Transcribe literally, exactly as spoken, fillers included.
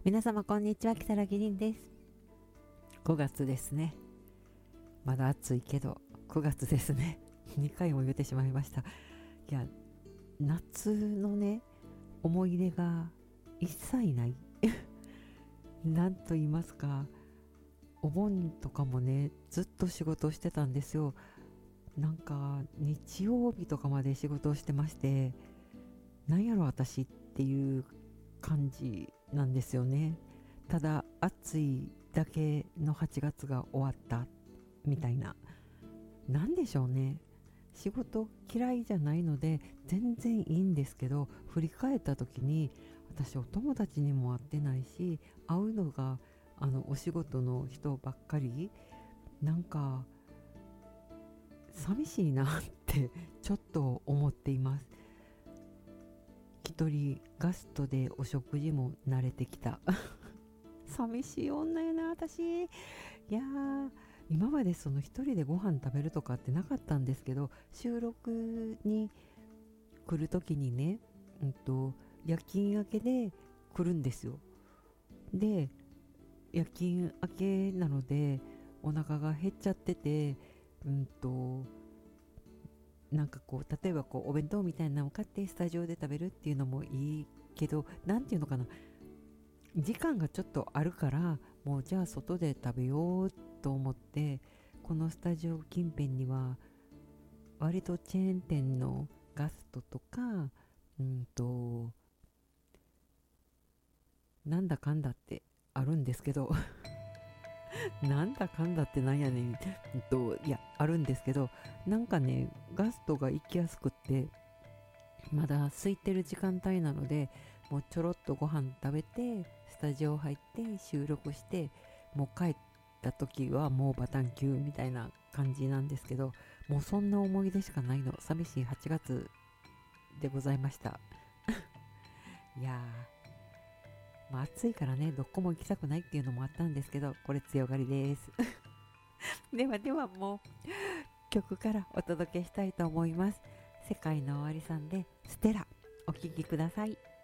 皆様こんにちは、木更木凛です。ごがつですね。まだ暑いけどくがつですね。にかいも言ってしまいました。いや、夏のね思い出が一切ないなんと言いますか、お盆とかもねずっと仕事をしてたんですよ。なんか日曜日とかまで仕事をしてまして、なんやろ私っていう感じなんですよね。ただ暑いだけのはちがつが終わったみたいな。なんでしょうね。仕事嫌いじゃないので全然いいんですけど、振り返った時に私お友達にも会ってないし、会うのがあのお仕事の人ばっかり、なんか寂しいなってちょっと思っています。一人ガストでお食事も慣れてきた寂しい女やな私。いやー、今までその一人でご飯食べるとかってなかったんですけど、収録に来る時にね、うんと夜勤明けで来るんですよ。で、夜勤明けなのでお腹が減っちゃってて、うんとなんかこう例えばこうお弁当みたいなのを買ってスタジオで食べるっていうのもいいけど、なんていうのかな、時間がちょっとあるから、もうじゃあ外で食べようと思って、このスタジオ近辺には割とチェーン店のガストとか、うんとなんだかんだってあるんですけどなんだかんだってなんやねん、うんといやあるんですけど、なんかねガストが行きやすくって、まだ空いてる時間帯なので、もうちょろっとご飯食べてスタジオ入って収録して、もう帰った時はもうバタンキューみたいな感じなんですけど、もうそんな思い出しかないの。寂しいはちがつでございましたいやー、まあ暑いからねどこも行きたくないっていうのもあったんですけど、これ強がりですではでは、もう曲からお届けしたいと思います。世界の終わりさんでステラ、お聴きください。